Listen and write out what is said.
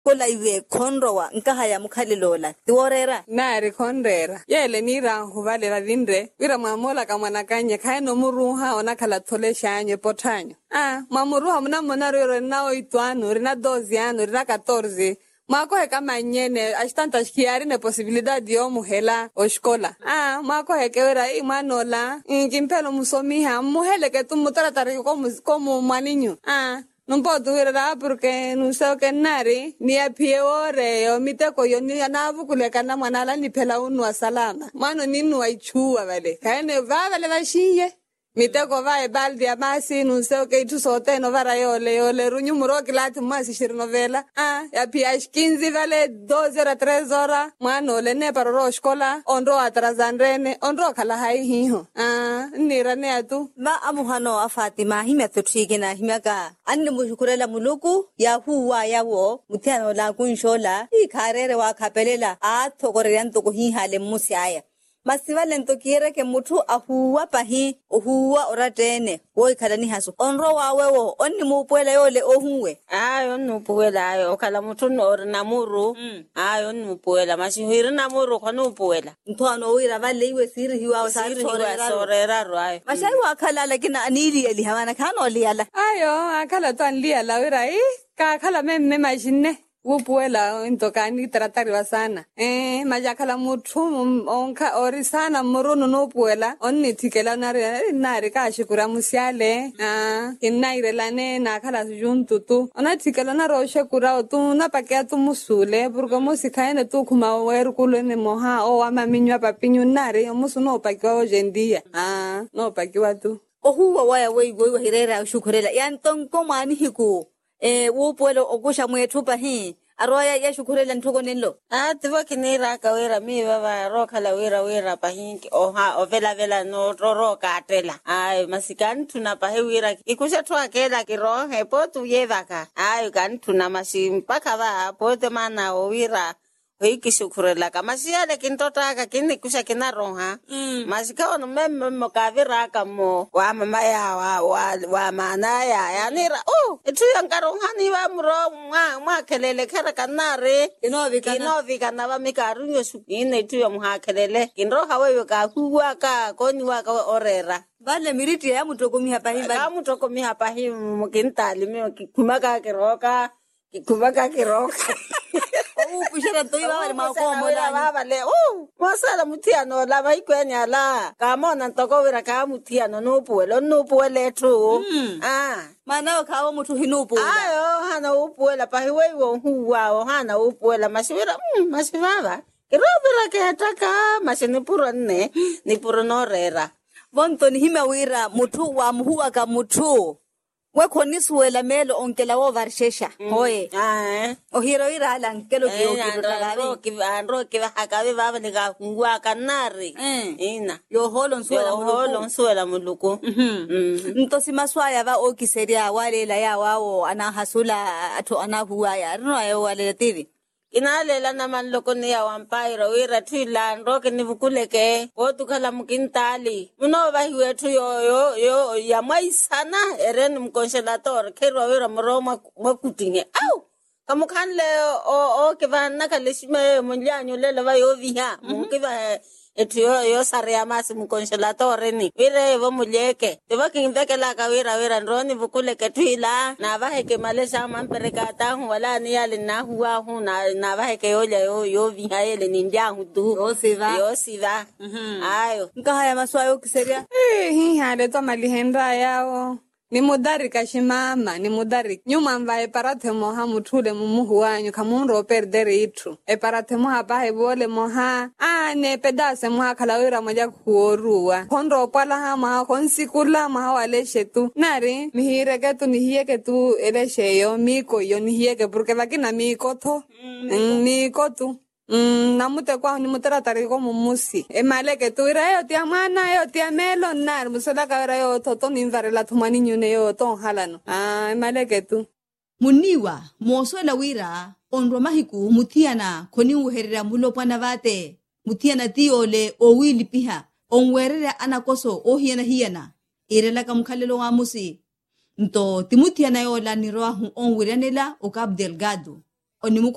kola iwe khonrowa nkahaya mukhalilola tiworera nari khonrera yele nira huvale vavindre wira mwamola kamwana kanye khaeno muruha ona khala thole shanye pothanyo mwamuruha muna mona rero nao ituano rina 12 ano rina 14 mwako heka manyene ashtanta shkiari ne posibilidad yo muhela oshkola mwako heke wira manola nkimpelo musomiha muhele ke tumutaratari como mwaninyu Numpo tuwira porque nusao que nari ni apie ore yo miteko yo ni anavu kulekana mwanala ni pela unwa salama mano ninu waichua vale kaene vale vashiye miteko vae baldi ya masi nusao que itu sote no vara yole runyu muroki lati masi shirinovela ya pia 15 vale 12 ora 3 ora mano le ne paroro shkola onro atrazandrene onro kala hai hiho nira ne atu ma amuhano a Fatima himethuthikina himaka anni mushukurela muluku ya huwa yawo muthiano la kunshola ikharere wa khapelela athokorera ntoko hihale musiaya masivale ntokiere ke muthu ahuwa pahi ohuwa oratene wo ikhalani haso onro wawewo onni mupwela yole ohuwe ayo nupuwela ayo kala muthu nor namuru ayo nupuwela masihiri namuru khona upuwela nthwano wira vale iwe siri hiwa sorera rwayo mashai wakhala lakini anili elihawana khano liyala ayo akhala twanliala wira kakhala memme majinne upuwela intokani taratariwa sana majakhala muthu onka ori sana murunu nopuwela onni thikela nari kashikura musiale inairelane nakhala juntutu ona thikela na roshe kura tu na pakea tu musule porque musikhaene tu khuma werkulene moha o amaminywa papinyu nari musu no pakwa ojendia no pakwa tu ohuwa waya weiwe hirera shukurela yantonko mani hiku upuwelo okusha mwethu pahi aroya ya shukurela ntoko nilo tiwa kinira ka wira mi baba rokhala wira pahinki ovela no roroka atela masikan tuna pahe wira ikusha twakela kirohe potu yevaka kan tuna masimpaka ba pote mana wira Wiki shukurela kama siale kintota ka kini kusha kinaroha masika ono meme mokavira kamo wa mama ya wa mana ya yanira itu yang karoha ni wa mro mwa kelele kara kanare inovi kana wa mikarunyo sukine itu yang mwa kelele kinroha wewe ka huwa ka koni wa ka orera vale miriti ya mutokomi hapa hivi ya mutokomi hapa hivi mukintali mimi kumaka kiroka kushira toi baba makomo la baba le masala muthiano la vaikwenya la kamona ntoko wira ka muthiano no puele tu mana kawo muthu hinupuela hana upuela pa hiwewo huwa hana upuela masiwira masivava kirobira ke ataka masinipuro ne nipuro norera vonto ni hime wira muthu wa muhuwa ka muthu wekhonisuwela melo onkela wo varshesha hoye ohiro ira ala nkelo andro ki hakabe baba ni ka ngwa kanari ina yo holo nsuwela muluku ntosi maswaya ba okiseria walela ya wawo ana hasula atho ana huwa ya rino ayo walela tiri inalela naman loko niya wampaira wira twila nroke nivukuleke otukhala mukintali muno bahiwe tu yo ya maisana eren mukonselator kero wira mroma makutinge kamukhanle o ke bana kalishime munyanyo lela bayo viha mukiba etu yo sarea masi mukonselator ni wire bo muleke teba kinvekela ka wira ndroni vukuleke twila na baheke malesha mampereka ta wala ni yale na huwa hu na baheke yo viha ele ninjangu tu yo siva ayo nkahaya maswayo kiseria hale to malihenda yao ni mudari kashimama ni mudari nyuma mva eparatemo ha muthule mumuhuwanyu kamunro perdere itu eparatemo ha pahe bole moha ne pedase moha kalawira moja kuoruwa kondro pala ha ma konsikula ma waleshe tu nari mihireke tu nihiyeke tu eleshe yo miko yo nihiyeke porque vakina miko to miko tu namute kwa ni mutaratari ko mumusi emaleke tuira yo tia mana yo tia melo nar musala kawira yo toto ninvarela thumani nyune yo to halano emaleke tu muniwa moswela wira onro mahiku muthiana khoni uherera mulopana vate muthiana tiole owili piha onwerera anakoso hiana irela kamkhalelo wa musi nto timuthiana yo la nirwa onwiranela o Cabo Delgado oni